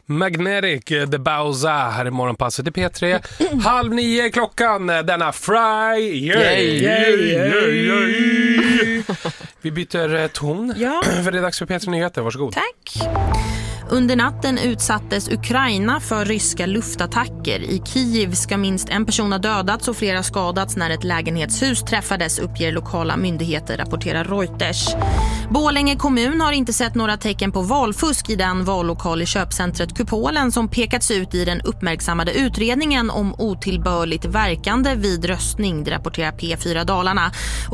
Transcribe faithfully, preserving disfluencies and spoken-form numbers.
Magnetic, The Bauza här i morgonpasset i P tre. Halv nio klockan denna Friday. Yay, yay, yay, yay. Vi byter ton, ja. För det är dags för P tre Nyheter. Varsågod. Tack. Under natten utsattes Ukraina för ryska luftattacker. I Kiev ska minst en person ha dödats och flera skadats när ett lägenhetshus träffades, uppger lokala myndigheter, rapporterar Reuters. Borlänge kommun har inte sett några tecken på valfusk i den vallokal i köpcentret Kupolen som pekats ut i den uppmärksammade utredningen om otillbörligt verkande vid röstning, rapporterar P fyra Dalarna.